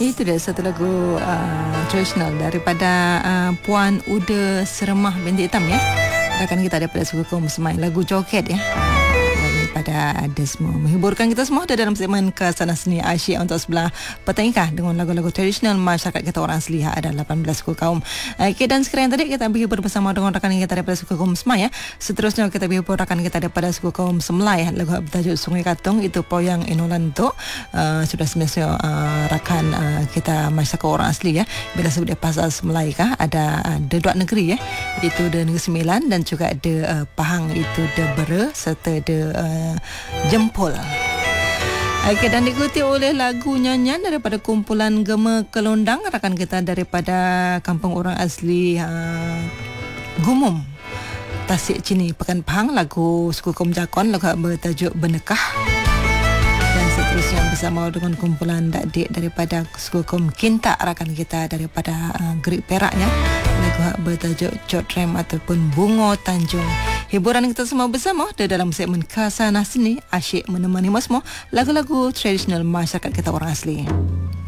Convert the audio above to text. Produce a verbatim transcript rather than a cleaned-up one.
Itu dia satu lagu uh, tradisional daripada uh, Puan Uda Seremah binti Hitam ya. Rakan kita daripada suku kaum Semai, lagu joget ya. Daripada ada semua menghiburkan kita semua dalam segmen Kesana Seni Asyik untuk sebelah petang nikah dengan lagu-lagu tradisional masyarakat kita orang asli ada lapan belas suku kaum. Okey, dan sekarang tadi kita berhibur bersama dengan rakan kita daripada suku kaum Semai ya. Seterusnya kita berhibur rakan kita daripada suku kaum Semlai, lagu bertajuk Sungai Katung itu Poyang Inolan tu uh, sudah semestinya uh, rakan uh, kita masyarakat orang asli ya. Bila sebut dia pasal Semlai kah ada uh, dua negeri ya. Itu de Negeri Sembilan dan juga ada uh, Pahang itu de Bera serta de uh, Jempol. Okey, dan diikuti oleh lagu nyanyian daripada kumpulan Gema Kelondang, rakan kita daripada kampung orang asli uh, Gumum, Tasik Cini, Pekan Pahang, lagu suku kaum Jakon, lagu bertajuk Benekah. Dan seterusnya bersama dengan kumpulan dak-dik daripada suku kaum Kintak, rakan kita daripada uh, Gerik Perak ya, lagu bertajuk Jotrem ataupun Bungo Tanjung. Hiburan kita semua bersama di dalam segmen Kesana Seni Asyik menemani mas semua lagu-lagu tradisional masyarakat kita orang asli.